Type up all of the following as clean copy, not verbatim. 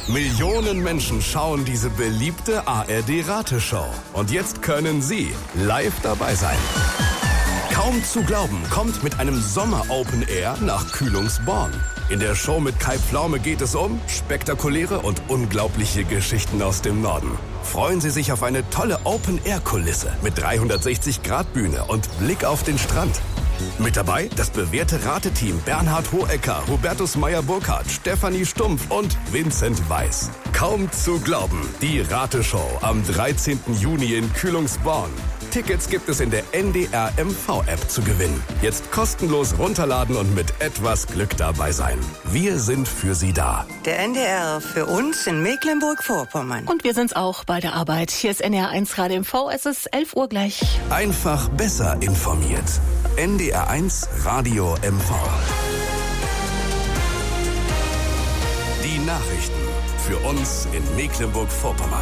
Millionen Menschen schauen diese beliebte ARD-Rateshow. Und jetzt können Sie live dabei sein. Kaum zu glauben kommt mit einem Sommer-Open-Air nach Kühlungsborn. In der Show mit Kai Pflaume geht es um spektakuläre und unglaubliche Geschichten aus dem Norden. Freuen Sie sich auf eine tolle Open-Air-Kulisse mit 360-Grad-Bühne und Blick auf den Strand. Mit dabei das bewährte Rateteam Bernhard Hohecker, Hubertus Meyer-Burkhardt, Stefanie Stumpf und Vincent Weiss. Kaum zu glauben, die Rateshow am 13. Juni in Kühlungsborn. Tickets gibt es in der NDR MV-App zu gewinnen. Jetzt kostenlos runterladen und mit etwas Glück dabei sein. Wir sind für Sie da. Der NDR für uns in Mecklenburg-Vorpommern. Und wir sind's auch bei der Arbeit. Hier ist NDR 1 Radio MV. Es ist 11 Uhr gleich. Einfach besser informiert. NDR 1 Radio MV. Die Nachrichten für uns in Mecklenburg-Vorpommern.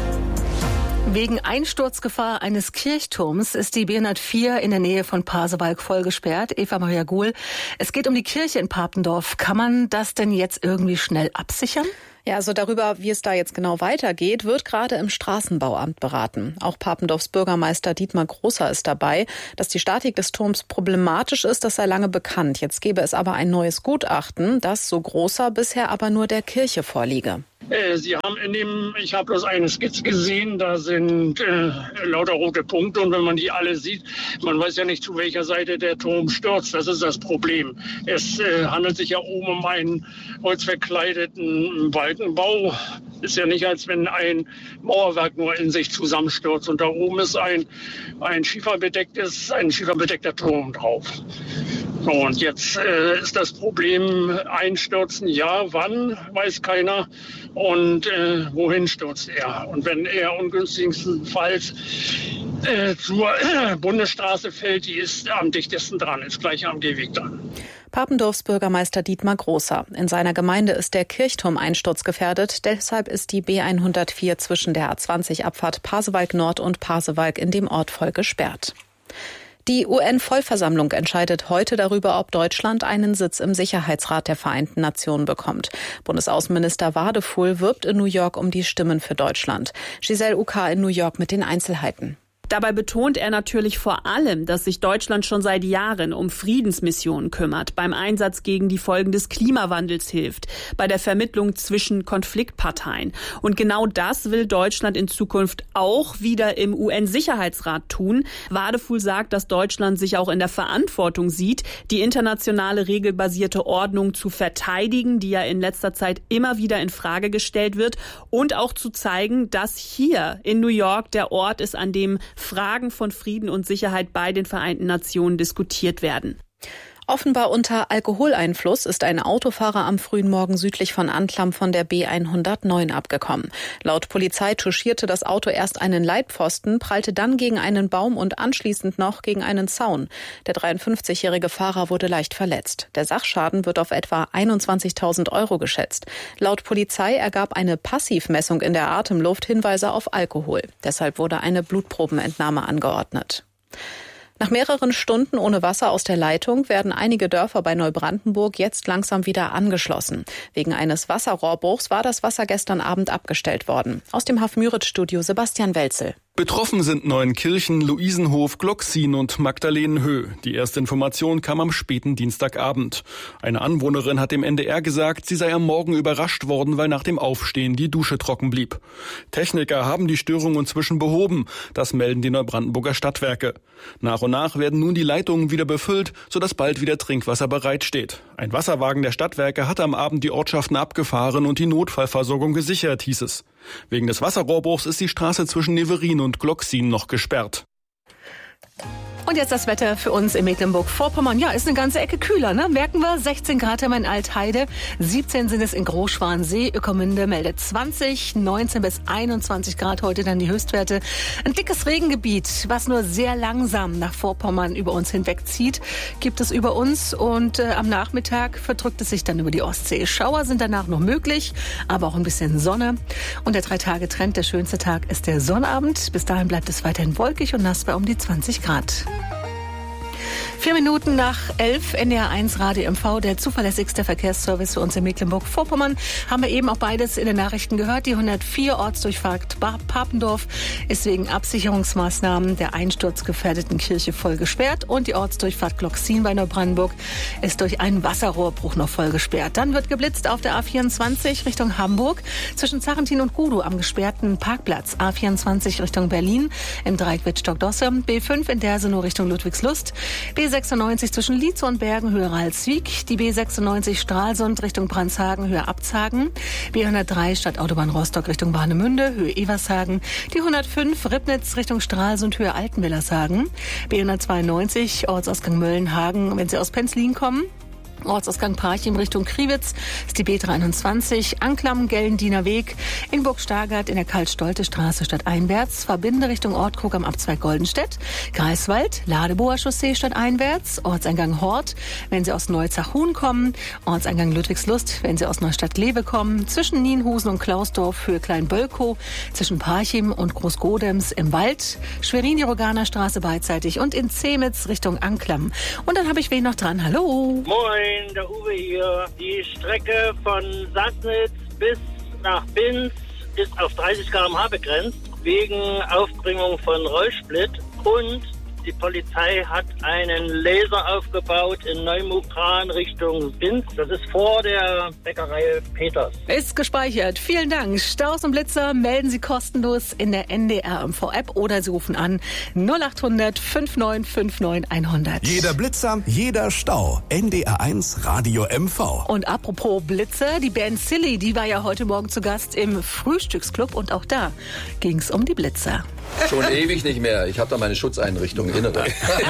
Wegen Einsturzgefahr eines Kirchturms ist die B104 in der Nähe von Pasewalk voll gesperrt. Eva Maria Guhl, es geht um die Kirche in Papendorf. Kann man das denn jetzt irgendwie schnell absichern? Ja, also darüber, wie es da jetzt genau weitergeht, wird gerade im Straßenbauamt beraten. Auch Papendorfs Bürgermeister Dietmar Grosser ist dabei. Dass die Statik des Turms problematisch ist, das sei lange bekannt. Jetzt gäbe es aber ein neues Gutachten, das, so Grosser, bisher aber nur der Kirche vorliege. Sie haben ich habe bloß eine Skizze gesehen, da sind lauter rote Punkte und wenn man die alle sieht, man weiß ja nicht, zu welcher Seite der Turm stürzt. Das ist das Problem. Es handelt sich ja oben um einen holzverkleideten Balkenbau. Ist ja nicht, als wenn ein Mauerwerk nur in sich zusammenstürzt und da oben ist ein schieferbedeckter Turm drauf. So, und jetzt ist das Problem, einstürzen, ja, wann, weiß keiner. Und wohin stürzt er? Und wenn er ungünstigstenfalls zur Bundesstraße fällt, die ist am dichtesten dran, ist gleich am Gehweg dran. Papendorfs Bürgermeister Dietmar Grosser. In seiner Gemeinde ist der Kirchturm einsturzgefährdet. Deshalb ist die B104 zwischen der A20-Abfahrt Pasewalk Nord und Pasewalk in dem Ort voll gesperrt. Die UN-Vollversammlung entscheidet heute darüber, ob Deutschland einen Sitz im Sicherheitsrat der Vereinten Nationen bekommt. Bundesaußenminister Wadefuhl wirbt in New York um die Stimmen für Deutschland. Giselle Uka in New York mit den Einzelheiten. Dabei betont er natürlich vor allem, dass sich Deutschland schon seit Jahren um Friedensmissionen kümmert, beim Einsatz gegen die Folgen des Klimawandels hilft, bei der Vermittlung zwischen Konfliktparteien. Und genau das will Deutschland in Zukunft auch wieder im UN-Sicherheitsrat tun. Wadefuhl sagt, dass Deutschland sich auch in der Verantwortung sieht, die internationale regelbasierte Ordnung zu verteidigen, die ja in letzter Zeit immer wieder in Frage gestellt wird, und auch zu zeigen, dass hier in New York der Ort ist, an dem Fragen von Frieden und Sicherheit bei den Vereinten Nationen diskutiert werden. Offenbar unter Alkoholeinfluss ist ein Autofahrer am frühen Morgen südlich von Antlam von der B109 abgekommen. Laut Polizei touchierte das Auto erst einen Leitpfosten, prallte dann gegen einen Baum und anschließend noch gegen einen Zaun. Der 53-jährige Fahrer wurde leicht verletzt. Der Sachschaden wird auf etwa 21.000 € geschätzt. Laut Polizei ergab eine Passivmessung in der Atemluft Hinweise auf Alkohol. Deshalb wurde eine Blutprobenentnahme angeordnet. Nach mehreren Stunden ohne Wasser aus der Leitung werden einige Dörfer bei Neubrandenburg jetzt langsam wieder angeschlossen. Wegen eines Wasserrohrbruchs war das Wasser gestern Abend abgestellt worden. Aus dem Haf-Müritz-Studio Sebastian Welzel. Betroffen sind Neuenkirchen, Luisenhof, Glocksin und Magdalenenhöhe. Die erste Information kam am späten Dienstagabend. Eine Anwohnerin hat dem NDR gesagt, sie sei am Morgen überrascht worden, weil nach dem Aufstehen die Dusche trocken blieb. Techniker haben die Störung inzwischen behoben. Das melden die Neubrandenburger Stadtwerke. Nach und nach werden nun die Leitungen wieder befüllt, sodass bald wieder Trinkwasser bereitsteht. Ein Wasserwagen der Stadtwerke hatte am Abend die Ortschaften abgefahren und die Notfallversorgung gesichert, hieß es. Wegen des Wasserrohrbruchs ist die Straße zwischen Neverin und Glocksin noch gesperrt. Und jetzt das Wetter für uns in Mecklenburg-Vorpommern. Ja, ist eine ganze Ecke kühler, ne? Merken wir, 16 Grad haben wir in Altheide, 17 sind es in Großschwansee, Öckermünde meldet 20, 19 bis 21 Grad heute dann die Höchstwerte. Ein dickes Regengebiet, was nur sehr langsam nach Vorpommern über uns hinwegzieht, gibt es über uns und am Nachmittag verdrückt es sich dann über die Ostsee. Schauer sind danach noch möglich, aber auch ein bisschen Sonne. Und der 3-Tage-Trend, der schönste Tag ist der Sonnabend. Bis dahin bleibt es weiterhin wolkig und nass bei um die 20 Grad. 4 Minuten nach 11, NDR 1 Radio MV, der zuverlässigste Verkehrsservice für uns in Mecklenburg-Vorpommern. Haben wir eben auch beides in den Nachrichten gehört. Die 104 Ortsdurchfahrt Papendorf ist wegen Absicherungsmaßnahmen der einsturzgefährdeten Kirche voll gesperrt. Und die Ortsdurchfahrt Glocksin bei Neubrandenburg ist durch einen Wasserrohrbruch noch voll gesperrt. Dann wird geblitzt auf der A24 Richtung Hamburg zwischen Zarentin und Gudow am gesperrten Parkplatz. A24 Richtung Berlin im Dreieck Wittstock-Dosse. B5 in Dersenow Richtung Ludwigslust. B96 zwischen Lietzow und Bergen, Höhe Ralswiek. Die B96 Stralsund Richtung Brandshagen, Höhe Abzagen. B103 Stadtautobahn Rostock Richtung Warnemünde, Höhe Evershagen. Die 105 Ribnitz Richtung Stralsund, Höhe Altenwillershagen. B192 Ortsausgang Möllenhagen, wenn Sie aus Penzlin kommen. Ortsausgang Parchim Richtung Kriwitz ist die B23, Anklam, Gellendiener Weg, in Burg-Stargard in der Karl-Stolte-Straße stadteinwärts, Verbinde Richtung Ortkrug am Abzweig Goldenstedt, Greifswald, Ladeboer Chaussee stadteinwärts, Ortseingang Hort, wenn Sie aus Neuzach-Huhn kommen, Ortseingang Ludwigslust, wenn Sie aus Neustadt-Glewe kommen, zwischen Nienhusen und Klausdorf, Höhe Klein-Bölkow, zwischen Parchim und Großgodems im Wald, Schwerin-Roganer Straße beidseitig und in Zemitz Richtung Anklam. Und dann habe ich wen noch dran. Hallo. Moin. Der Uwe hier. Die Strecke von Sassnitz bis nach Binz ist auf 30 km/h begrenzt, wegen Aufbringung von Rollsplit. Und die Polizei hat einen Laser aufgebaut in Neumukran Richtung Binz. Das ist vor der Bäckerei Peters. Ist gespeichert. Vielen Dank. Staus und Blitzer melden Sie kostenlos in der NDR MV-App oder Sie rufen an 0800 5959 100. Jeder Blitzer, jeder Stau. NDR 1 Radio MV. Und apropos Blitzer, die Band Silly, die war ja heute Morgen zu Gast im Frühstücksclub und auch da ging es um die Blitzer. Schon ewig nicht mehr. Ich habe da meine Schutzeinrichtung innere.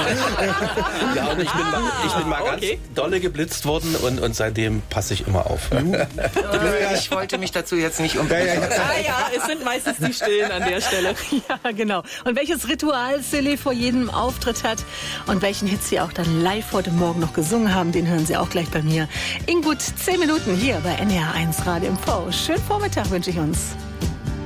Ja, und ich bin mal ganz dolle geblitzt worden und seitdem passe ich immer auf. Ich wollte mich dazu jetzt nicht unbedingt. Es sind meistens die Stillen an der Stelle. Ja, genau. Und welches Ritual Silly vor jedem Auftritt hat und welchen Hit Sie auch dann live heute Morgen noch gesungen haben, den hören Sie auch gleich bei mir in gut 10 Minuten hier bei NDR 1 Radio MV. Schönen Vormittag wünsche ich uns.